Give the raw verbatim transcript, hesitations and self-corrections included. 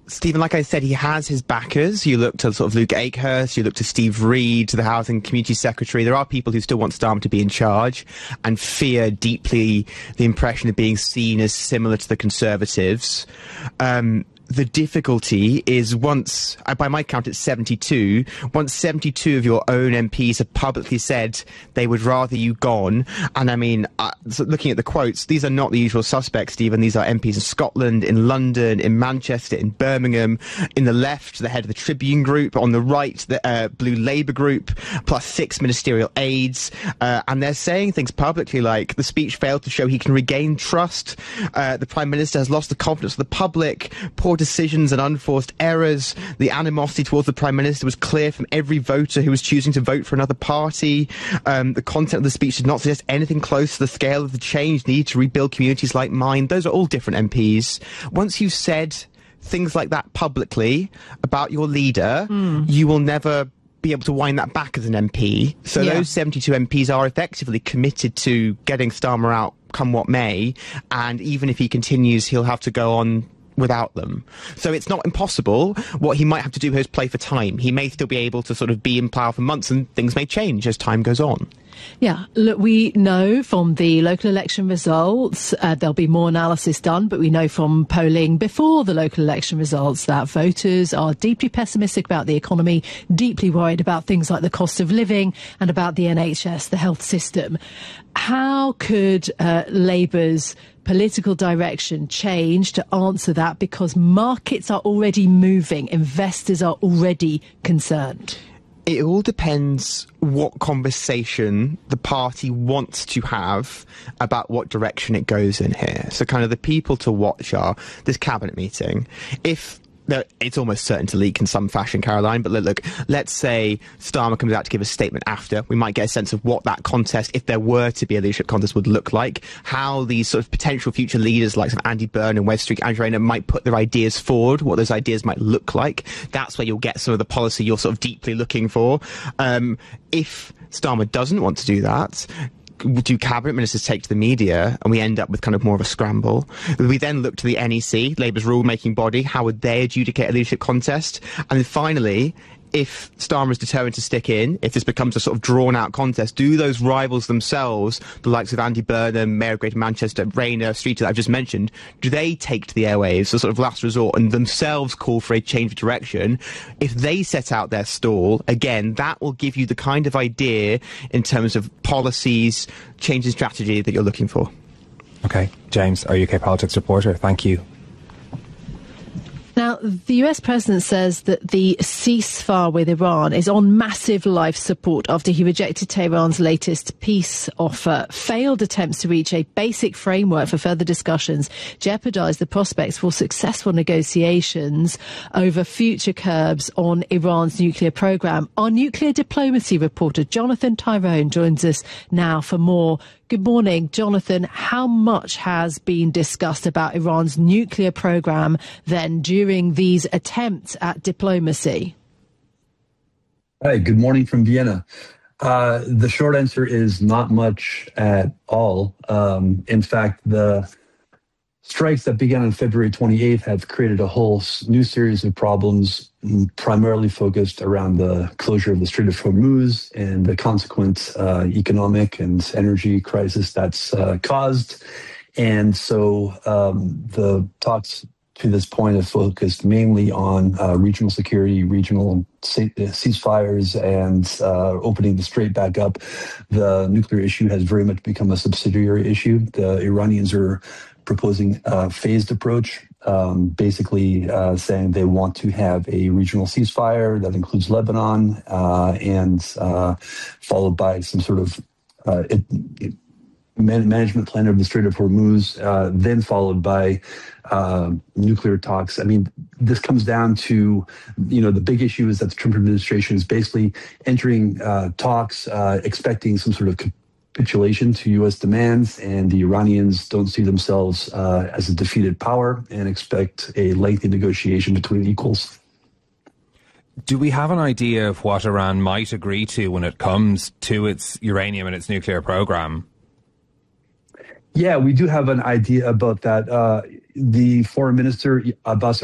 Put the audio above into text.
Stephen, like I said, he has his backers. You look to sort of Luke Akehurst, you look to Steve Reed, the Housing Community Secretary. There are people who still want Starmer to be in charge and fear deeply the impression of being seen as similar to the Conservatives. Um, the difficulty is once, by my count it's seventy-two, once seventy-two of your own M Ps have publicly said they would rather you gone, and I mean, uh, so looking at the quotes, these are not the usual suspects, Stephen. These are M Ps in Scotland, in London, in Manchester, in Birmingham, in the left, the head of the Tribune Group, on the right, the uh, Blue Labour Group, plus six ministerial aides, uh, and they're saying things publicly like the speech failed to show he can regain trust, uh, the Prime Minister has lost the confidence of the public, poor decisions and unforced errors. The animosity towards the Prime Minister was clear from every voter who was choosing to vote for another party. Um, the content of the speech did not suggest anything close to the scale of the change needed to rebuild communities like mine. Those are all different M Ps. Once you've said things like that publicly about your leader, mm. you will never be able to wind that back as an M P. So yeah. Those seventy-two M Ps are effectively committed to getting Starmer out come what may, and even if he continues, he'll have to go on without them. So it's not impossible. What he might have to do is play for time. He may still be able to sort of be in power for months, and things may change as time goes on. Yeah, look, we know from the local election results, uh, there'll be more analysis done, but we know from polling before the local election results that voters are deeply pessimistic about the economy, deeply worried about things like the cost of living and about the N H S, the health system. How could uh, Labour's political direction change to answer that? Because markets are already moving, investors are already concerned. It all depends what conversation the party wants to have about what direction it goes in here. So kind of the people to watch are this cabinet meeting. If it's almost certain to leak in some fashion, Caroline, but look, look, let's say Starmer comes out to give a statement after. We might get a sense of what that contest, if there were to be a leadership contest, would look like, how these sort of potential future leaders like Andy Byrne and Wes Street, Andrew Rayner, might put their ideas forward, what those ideas might look like. That's where you'll get some of the policy you're sort of deeply looking for. Um, if Starmer doesn't want to do that, do cabinet ministers take to the media and we end up with kind of more of a scramble? We then look to the N E C, Labour's rule-making body. How would they adjudicate a leadership contest? And then finally, if Starmer is determined to stick in, if this becomes a sort of drawn-out contest, do those rivals themselves, the likes of Andy Burnham, Mayor of Greater Manchester, Rayner, Streeter that I've just mentioned, do they take to the airwaves, a sort of last resort, and themselves call for a change of direction? If they set out their stall, again, that will give you the kind of idea in terms of policies, change in strategy that you're looking for. OK. James, our U K politics reporter, thank you. Now, the U S president says that the ceasefire with Iran is on massive life support after he rejected Tehran's latest peace offer. Failed attempts to reach a basic framework for further discussions jeopardise the prospects for successful negotiations over future curbs on Iran's nuclear programme. Our nuclear diplomacy reporter, Jonathan Tyrone, joins us now for more. Good morning, Jonathan. How much has been discussed about Iran's nuclear programme then during these attempts at diplomacy? Hi, good morning from Vienna. Uh, the short answer is not much at all. Um, in fact, the strikes that began on February twenty-eighth have created a whole new series of problems, primarily focused around the closure of the Strait of Hormuz and the consequent uh, economic and energy crisis that's uh, caused. And so um, the talks to this point have focused mainly on uh, regional security, regional ceasefires, and uh, opening the strait back up. The nuclear issue has very much become a subsidiary issue. The Iranians are proposing a phased approach, um, basically uh, saying they want to have a regional ceasefire that includes Lebanon uh, and uh, followed by some sort of uh, it, it, management plan of the Strait of Hormuz, uh, then followed by uh, nuclear talks. I mean, this comes down to, you know, the big issue is that the Trump administration is basically entering uh, talks, uh, expecting some sort of capitulation to U S demands, and the Iranians don't see themselves uh, as a defeated power and expect a lengthy negotiation between equals. Do we have an idea of what Iran might agree to when it comes to its uranium and its nuclear program? Yeah, we do have an idea about that. Uh, the foreign minister, Abbas